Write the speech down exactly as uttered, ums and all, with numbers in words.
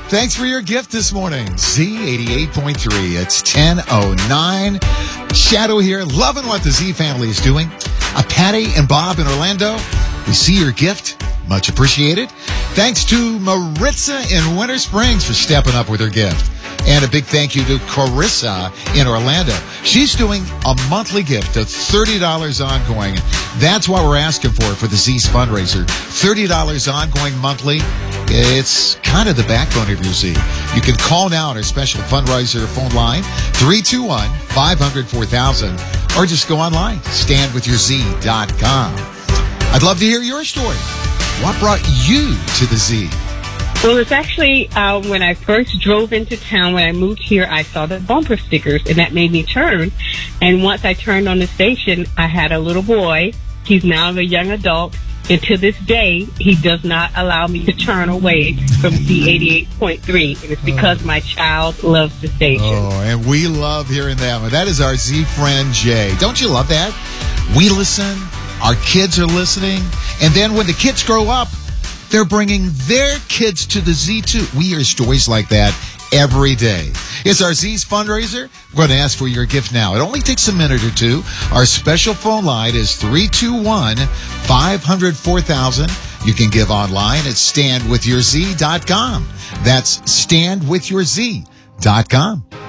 Thanks for your gift this morning. Z eighty-eight point three. It's ten oh nine. Shadow here, loving what the Z family is doing. A Patty and Bob in Orlando. We see your gift. Much appreciated. Thanks to Maritza in Winter Springs for stepping up with her gift. And a big thank you to Carissa in Orlando. She's doing a monthly gift of thirty dollars ongoing. That's what we're asking for for the Z's fundraiser. thirty dollars ongoing monthly. It's kind of the backbone of your Z. You can call now on our special fundraiser phone line, three two one, five hundred, four thousand, or just go online, stand with your Z dot com. I'd love to hear your story. What brought you to the Z? Well, it's actually uh, when I first drove into town, when I moved here, I saw the bumper stickers, and that made me turn. And once I turned on the station, I had a little boy. He's now a young adult. And to this day, he does not allow me to turn away from Z eighty-eight point three. And it's because my child loves the station. Oh, and we love hearing that one. That is our Z friend, Jay. Don't you love that? We listen. Our kids are listening. And then when the kids grow up, they're bringing their kids to the Z too. We hear stories like that every day. It's our Z's fundraiser. We're going to ask for your gift now. It only takes a minute or two. Our special phone line is three two one, five hundred, four thousand. You can give online at stand with your Z dot com. That's stand with your Z dot com.